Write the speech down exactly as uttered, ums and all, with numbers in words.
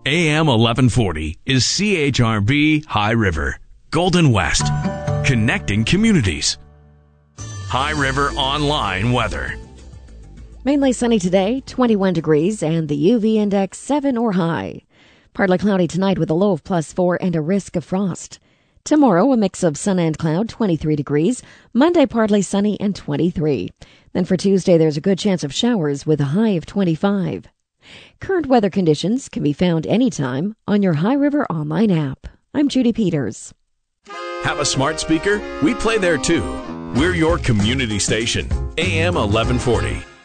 A M eleven forty is C H R B High River, Golden West, connecting communities. High River Online weather. Mainly sunny today, twenty-one degrees, and the U V index seven or high. Partly cloudy tonight with a low of plus four and a risk of frost. Tomorrow, a mix of sun and cloud, twenty-three degrees. Monday, partly sunny and twenty-three. Then for Tuesday, there's a good chance of showers with a high of twenty-five. Current weather conditions can be found anytime on your High River Online app. I'm Judy Peters. Have a smart speaker? We play there too. We're your community station, A M eleven forty.